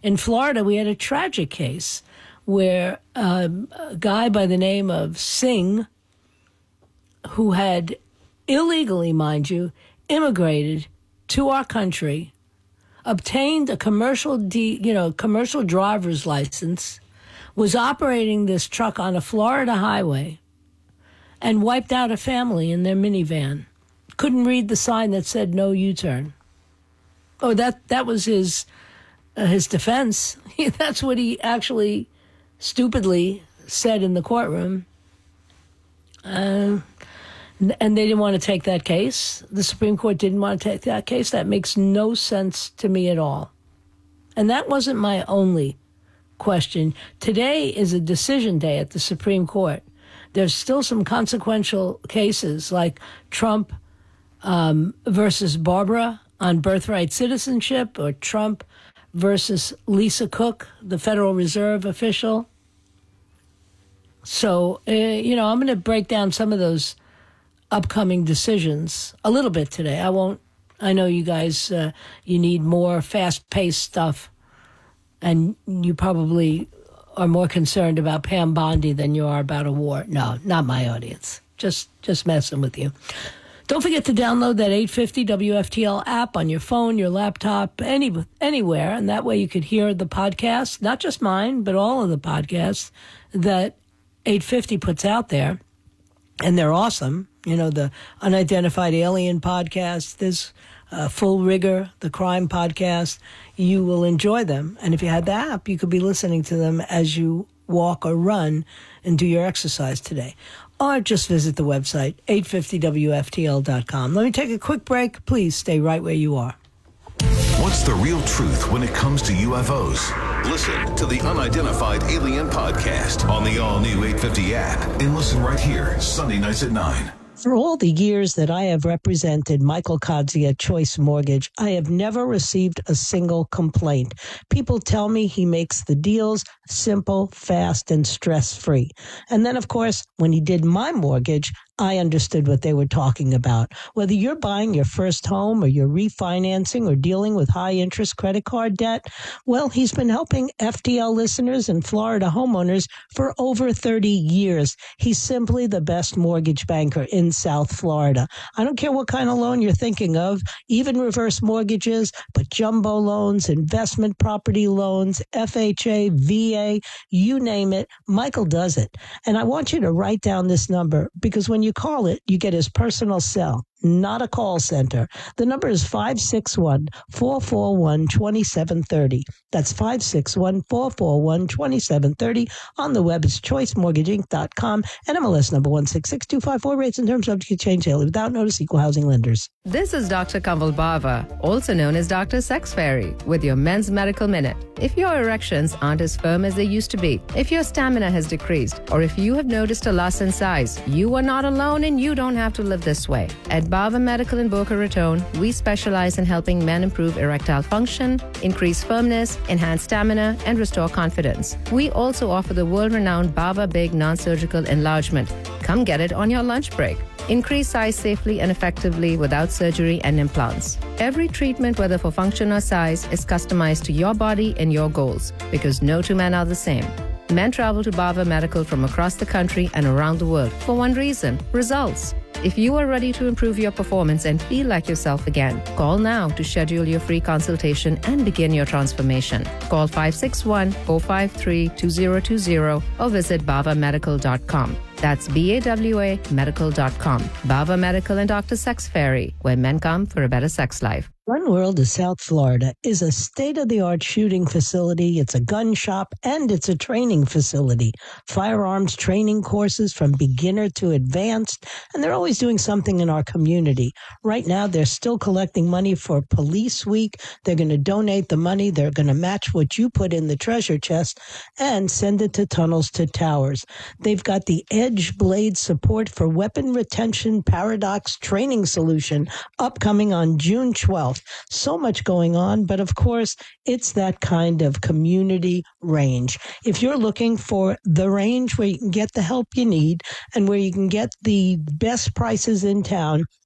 In Florida, we had a tragic case where a guy by the name of Singh, who had illegally, mind you, immigrated to our country, obtained a commercial driver's license, was operating this truck on a Florida highway, and wiped out a family in their minivan. Couldn't read the sign that said no U-turn. Oh, that was his defense. That's what he actually stupidly said in the courtroom. And they didn't want to take that case. The Supreme Court didn't want to take that case. That makes no sense to me at all. And that wasn't my only question. Today is a decision day at the Supreme Court. There's still some consequential cases like Trump versus Barbara on birthright citizenship, or Trump versus Lisa Cook, the Federal Reserve official. So, I'm going to break down some of those upcoming decisions a little bit today. I know you guys, you need more fast-paced stuff, and you probably are more concerned about Pam Bondi than you are about a war. No, not my audience. Just messing with you. Don't forget to download that 850 WFTL app on your phone, your laptop, anywhere, and that way you could hear the podcast, not just mine, but all of the podcasts that 850 puts out there, and they're awesome. The Unidentified Alien podcast, this Full Rigor, the crime podcast. You will enjoy them, and if you had the app, you could be listening to them as you walk or run and do your exercise today. Or just visit the website, 850WFTL.com. Let me take a quick break. Please stay right where you are. What's the real truth when it comes to UFOs? Listen to the Unidentified Alien Podcast on the all-new 850 app. And listen right here, Sunday nights at 9. For all the years that I have represented Michael Kodzie at Choice Mortgage, I have never received a single complaint. People tell me he makes the deals simple, fast, and stress-free. And then, of course, when he did my mortgage, I understood what they were talking about. Whether you're buying your first home or you're refinancing or dealing with high-interest credit card debt, well, he's been helping FTL listeners and Florida homeowners for over 30 years. He's simply the best mortgage banker in South Florida. I don't care what kind of loan you're thinking of, even reverse mortgages, but jumbo loans, investment property loans, FHA, VA, you name it, Michael does it. And I want you to write down this number, because when you call it, you get his personal cell, not a call center. The number is 561-441-2730. That's 561-441-2730. On the web, it's choicemortgageinc.com, and MLS number 166254. Rates and terms subject to change daily without notice. Equal housing lenders. This is Dr. Kanwal Bava, also known as Dr. Sex Fairy, with your Men's Medical Minute. If your erections aren't as firm as they used to be, if your stamina has decreased, or if you have noticed a loss in size, you are not alone and you don't have to live this way. At Bava Medical in Boca Raton, we specialize in helping men improve erectile function, increase firmness, enhance stamina, and restore confidence. We also offer the world-renowned Bava Big non-surgical enlargement. Come get it on your lunch break. Increase size safely and effectively without surgery and implants. Every treatment, whether for function or size, is customized to your body and your goals, because no two men are the same. Men travel to Bava Medical from across the country and around the world for one reason: results. If you are ready to improve your performance and feel like yourself again, call now to schedule your free consultation and begin your transformation. Call 561-453-2020 or visit bavamedical.com. That's BAWA medical.com. Bava Medical and Dr. Sex Fairy, where men come for a better sex life. Gun World of South Florida is a state-of-the-art shooting facility. It's a gun shop, and it's a training facility. Firearms training courses from beginner to advanced, and they're always doing something in our community. Right now, they're still collecting money for Police Week. They're going to donate the money. They're going to match what you put in the treasure chest and send it to Tunnels to Towers. They've got the Edge Blade Support for Weapon Retention Paradox Training Solution upcoming on June 12th. So much going on, but of course, it's that kind of community range. If you're looking for the range where you can get the help you need and where you can get the best prices in town,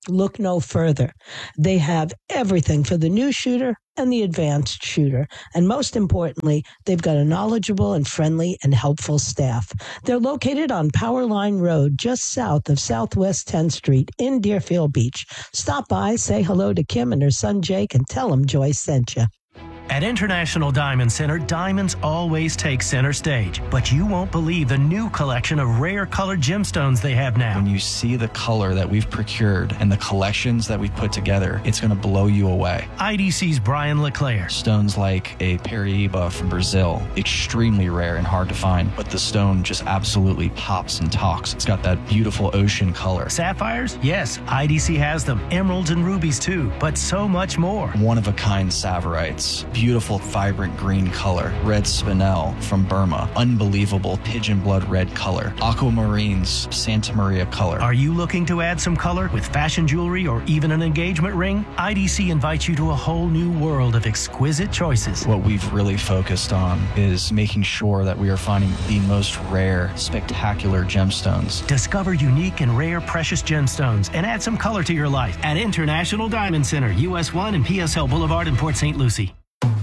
Look no further. They have everything for the new shooter and the advanced shooter. And most importantly, they've got a knowledgeable and friendly and helpful staff. They're located on Powerline Road, just south of Southwest 10th Street in Deerfield Beach. Stop by, say hello to Kim and her son Jake, and tell them Joyce sent you. At International Diamond Center, diamonds always take center stage. But you won't believe the new collection of rare colored gemstones they have now. When you see the color that we've procured and the collections that we've put together, it's going to blow you away. IDC's Brian LeClaire. Stones like a Paraíba from Brazil, extremely rare and hard to find, but the stone just absolutely pops and talks. It's got that beautiful ocean color. Sapphires? Yes, IDC has them. Emeralds and rubies too, but so much more. One-of-a-kind Saverites. Beautiful, vibrant green color. Red spinel from Burma. Unbelievable pigeon blood red color. Aquamarines, Santa Maria color. Are you looking to add some color with fashion jewelry or even an engagement ring? IDC invites you to a whole new world of exquisite choices. What we've really focused on is making sure that we are finding the most rare, spectacular gemstones. Discover unique and rare precious gemstones and add some color to your life at International Diamond Center, US 1 and PSL Boulevard in Port St. Lucie.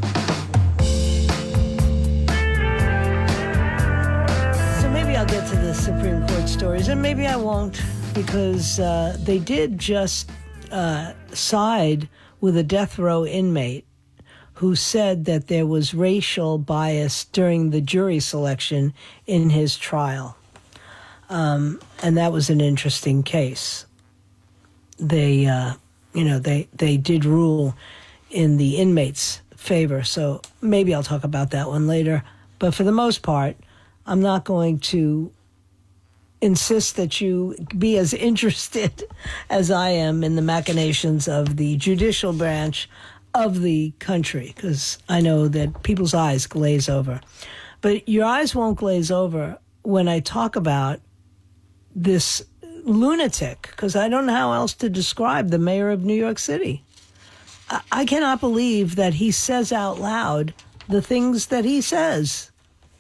I'll get to the Supreme Court stories, and maybe I won't, because they did just side with a death row inmate who said that there was racial bias during the jury selection in his trial. And that was an interesting case. They did rule in the inmate's favor, so maybe I'll talk about that one later. But for the most part, I'm not going to insist that you be as interested as I am in the machinations of the judicial branch of the country, because I know that people's eyes glaze over. But your eyes won't glaze over when I talk about this lunatic, because I don't know how else to describe the mayor of New York City. I cannot believe that he says out loud the things that he says.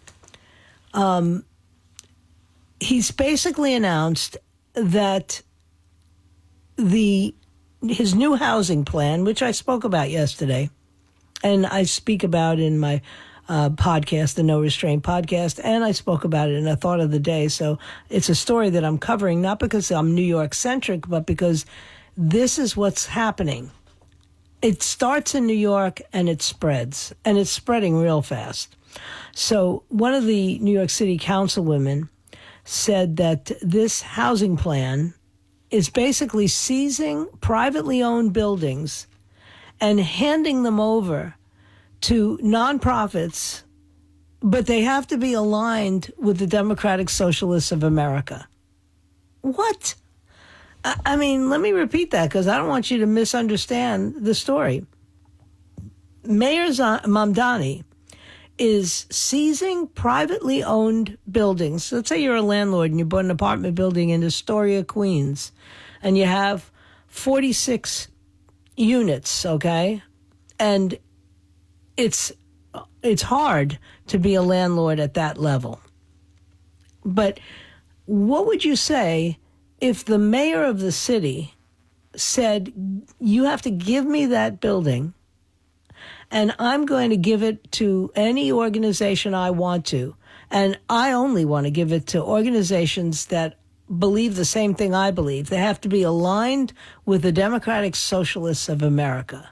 He's basically announced that his new housing plan, which I spoke about yesterday, and I speak about in my podcast, the No Restraint podcast, and I spoke about it in a Thought of the Day. So it's a story that I'm covering, not because I'm New York centric, but because this is what's happening. It starts in New York and it spreads, and it's spreading real fast. So one of the New York City councilwomen said that this housing plan is basically seizing privately owned buildings and handing them over to nonprofits, but they have to be aligned with the Democratic Socialists of America. What? I mean, let me repeat that, because I don't want you to misunderstand the story. Mayor Mamdani is seizing privately owned buildings. Let's say you're a landlord and you bought an apartment building in Astoria, Queens, and you have 46 units, okay? And it's hard to be a landlord at that level. But what would you say if the mayor of the city said, you have to give me that building, and I'm going to give it to any organization I want to, and I only want to give it to organizations that believe the same thing I believe. They have to be aligned with the Democratic Socialists of America.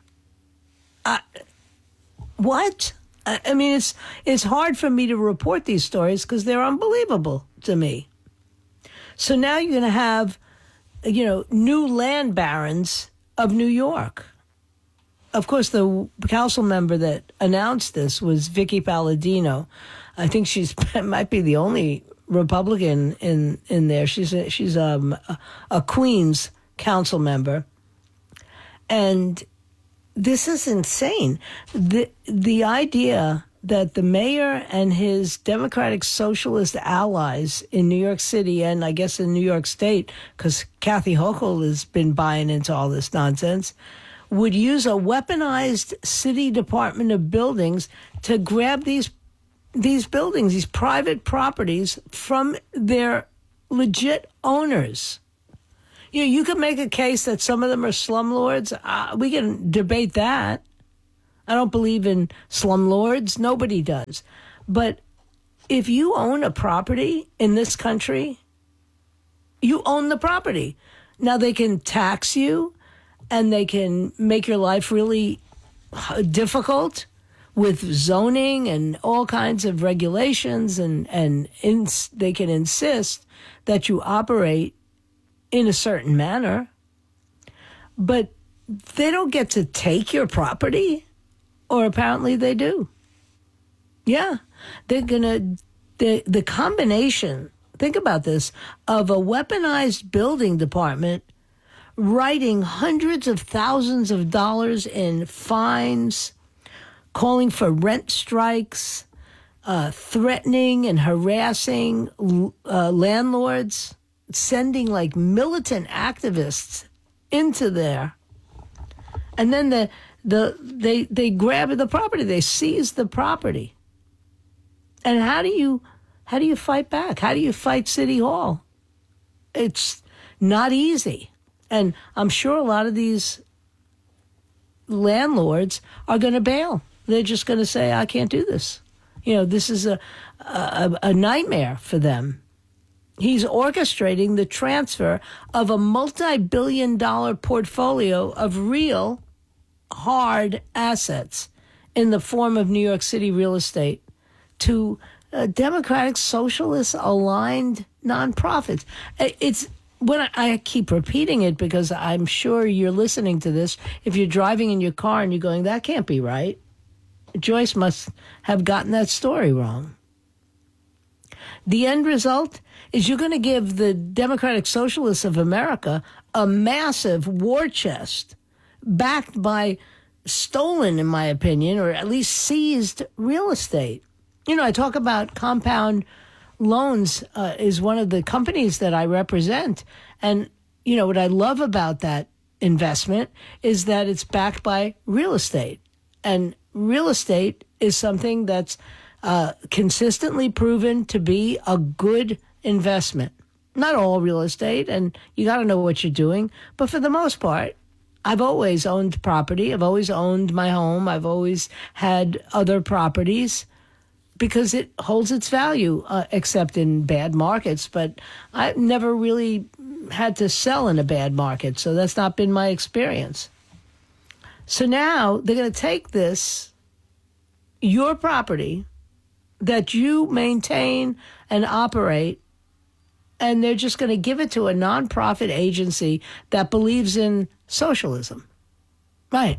What? I mean, it's hard for me to report these stories because they're unbelievable to me. So now you're going to have, new land barons of New York. Of course, the council member that announced this was Vicky Palladino. I think she's might be the only Republican in there. She's a Queens council member, and this is insane. The idea that the mayor and his Democratic Socialist allies in New York City, and I guess in New York State, because Kathy Hochul has been buying into all this nonsense, would use a weaponized city Department of Buildings to grab these buildings, these private properties, from their legit owners. You could make a case that some of them are slumlords. We can debate that. I don't believe in slumlords. Nobody does. But if you own a property in this country, you own the property. Now, they can tax you and they can make your life really difficult with zoning and all kinds of regulations, and they can insist that you operate in a certain manner. But they don't get to take your property, or apparently they do. Yeah, they're going to, the combination, think about this, of a weaponized building department writing hundreds of thousands of dollars in fines, calling for rent strikes, threatening and harassing landlords, sending like militant activists into there. And then they grab the property, they seize the property. And how do you fight back? How do you fight City Hall? It's not easy. And I'm sure a lot of these landlords are going to bail. They're just going to say, I can't do this. This is a nightmare for them. He's orchestrating the transfer of a multi-billion-dollar portfolio of real hard assets in the form of New York City real estate to Democratic Socialist aligned nonprofits. It's when I keep repeating it because I'm sure you're listening to this. If you're driving in your car and you're going, that can't be right. Joyce must have gotten that story wrong. The end result is you're going to give the Democratic Socialists of America a massive war chest backed by stolen, in my opinion, or at least seized real estate. I talk about Compound Loans is one of the companies that I represent. And, what I love about that investment is that it's backed by real estate. And real estate is something that's consistently proven to be a good investment. Not all real estate, and you got to know what you're doing. But for the most part, I've always owned property. I've always owned my home. I've always had other properties because it holds its value, except in bad markets. But I've never really had to sell in a bad market, so that's not been my experience. So now they're going to take your property that you maintain and operate, and they're just going to give it to a nonprofit agency that believes in socialism. Right.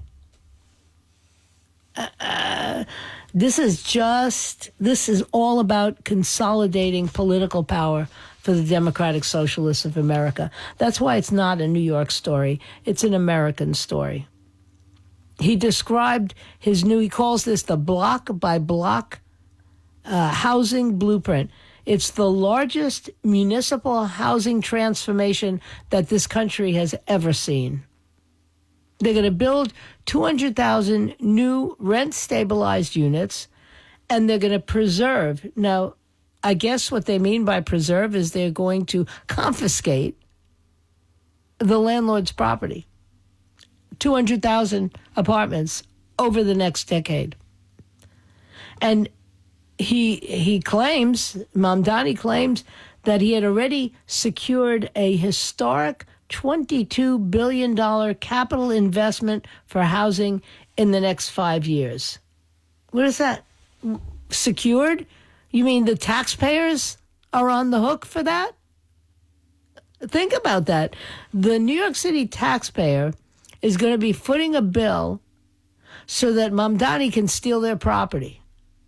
This is all about consolidating political power for the Democratic Socialists of America. That's why it's not a New York story. It's an American story. He described he calls this the block by block housing blueprint. It's the largest municipal housing transformation that this country has ever seen. They're going to build 200,000 new rent-stabilized units, and they're going to preserve. Now, I guess what they mean by preserve is they're going to confiscate the landlord's property. 200,000 apartments over the next decade. And he claims, Mamdani claims, that he had already secured a historic $22 billion capital investment for housing in the next 5 years. What is that? Secured? You mean the taxpayers are on the hook for that? Think about that. The New York City taxpayer is going to be footing a bill so that Mamdani can steal their property.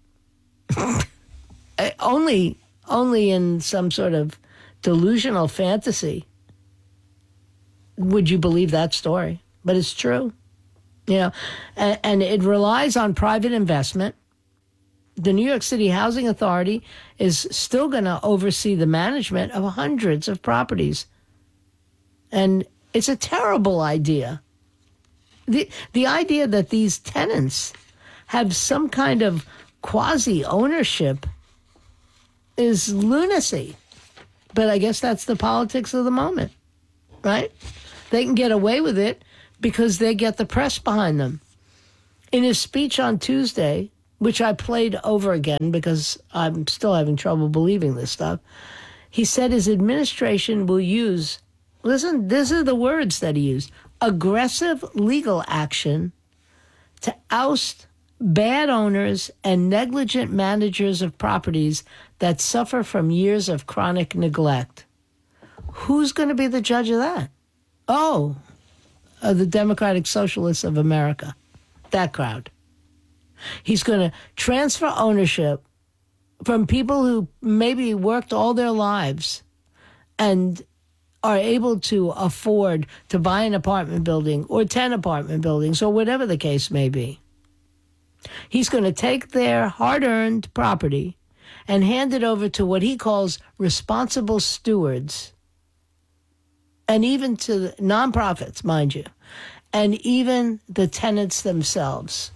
Only in some sort of delusional fantasy would you believe that story, but it's true. And it relies on private investment. The New York City Housing Authority is still going to oversee the management of hundreds of properties. And it's a terrible idea. The idea that these tenants have some kind of quasi-ownership is lunacy. But I guess that's the politics of the moment. right? They can get away with it because they get the press behind them. In his speech on Tuesday, which I played over again because I'm still having trouble believing this stuff, he said his administration will use, listen, these are the words that he used, aggressive legal action to oust bad owners and negligent managers of properties that suffer from years of chronic neglect. Who's going to be the judge of that? Oh, the Democratic Socialists of America, that crowd. He's going to transfer ownership from people who maybe worked all their lives and are able to afford to buy an apartment building or 10 apartment buildings or whatever the case may be. He's going to take their hard-earned property and hand it over to what he calls responsible stewards, and even to the nonprofits, mind you, and even the tenants themselves.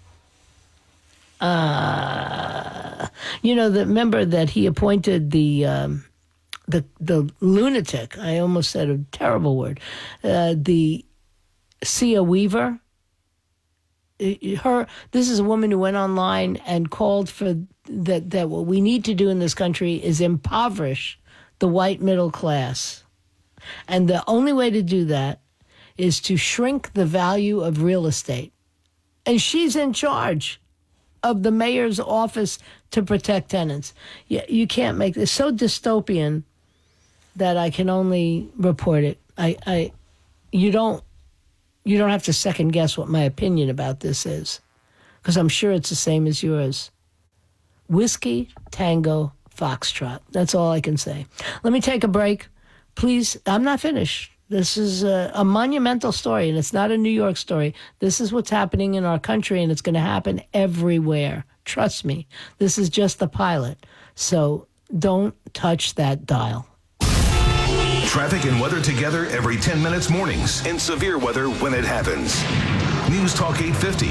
Remember that he appointed the lunatic, I almost said a terrible word, the Sia Weaver. This is a woman who went online and called for that what we need to do in this country is impoverish the white middle class. And the only way to do that is to shrink the value of real estate. And she's in charge of the mayor's office to protect tenants. You can't make this so dystopian that I can only report it. You don't have to second guess what my opinion about this is, because I'm sure it's the same as yours. Whiskey, Tango, Foxtrot. That's all I can say. Let me take a break. Please, I'm not finished. This is a monumental story, and it's not a New York story. This is what's happening in our country, and it's going to happen everywhere. Trust me. This is just the pilot. So don't touch that dial. Traffic and weather together every 10 minutes mornings, and severe weather when it happens. News Talk 850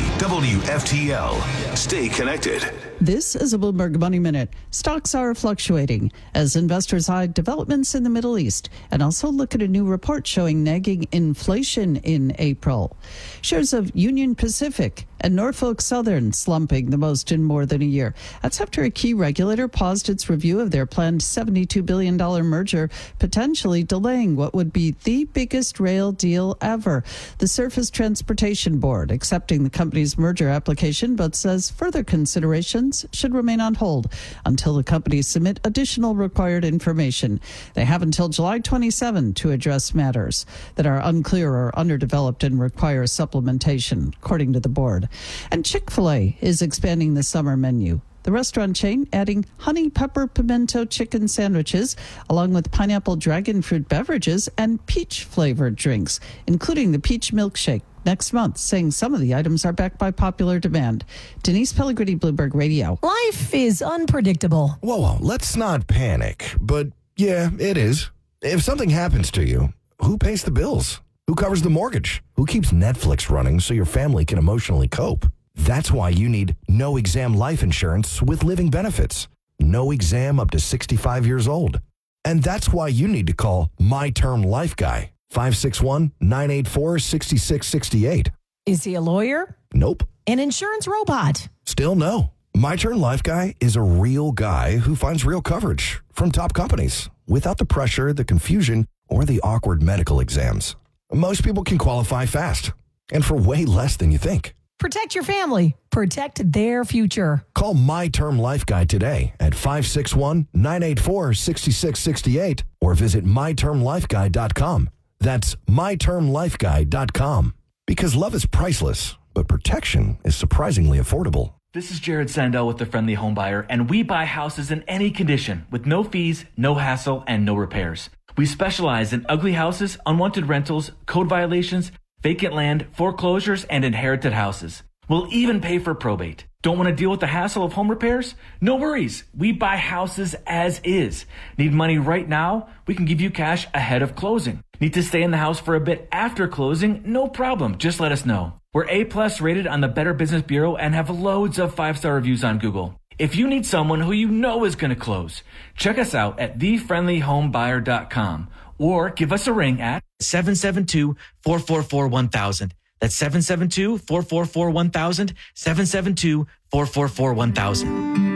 WFTL. Stay connected. This is a Bloomberg Money Minute. Stocks are fluctuating as investors eye developments in the Middle East and also look at a new report showing nagging inflation in April. Shares of Union Pacific and Norfolk Southern slumping the most in more than a year. That's after a key regulator paused its review of their planned $72 billion merger, potentially delaying what would be the biggest rail deal ever. The Surface Transportation Board accepting the company's merger application, but says further considerations should remain on hold until the companies submit additional required information. They have until July 27 to address matters that are unclear or underdeveloped and require supplementation, according to the board. And Chick-fil-A is expanding the summer menu. The restaurant chain adding honey pepper pimento chicken sandwiches, along with pineapple dragon fruit beverages and peach flavored drinks, including the peach milkshake, next month, saying some of the items are backed by popular demand. Denise Pellegrini, Bloomberg Radio. Life is unpredictable. Whoa, let's not panic. But yeah, it is. If something happens to you, who pays the bills? Who covers the mortgage? Who keeps Netflix running so your family can emotionally cope? That's why you need No Exam life insurance with living benefits. No exam up to 65 years old. And that's why you need to call My Term Life Guy, 561-984-6668. Is he a lawyer? Nope. An insurance robot? Still no. My Term Life Guy is a real guy who finds real coverage from top companies without the pressure, the confusion, or the awkward medical exams. Most people can qualify fast and for way less than you think. Protect your family. Protect their future. Call My Term Life Guy today at 561-984-6668 or visit mytermlifeguy.com. That's mytermlifeguy.com. Because love is priceless, but protection is surprisingly affordable. This is Jared Sandell with The Friendly Home Buyer, and we buy houses in any condition with no fees, no hassle, and no repairs. We specialize in ugly houses, unwanted rentals, code violations, vacant land, foreclosures, and inherited houses. We'll even pay for probate. Don't want to deal with the hassle of home repairs? No worries. We buy houses as is. Need money right now? We can give you cash ahead of closing. Need to stay in the house for a bit after closing? No problem. Just let us know. We're A+ rated on the Better Business Bureau and have loads of 5-star reviews on Google. If you need someone who you know is going to close, check us out at thefriendlyhomebuyer.com or give us a ring at 772-444-1000. That's 772-444-1000, 772-444-1000.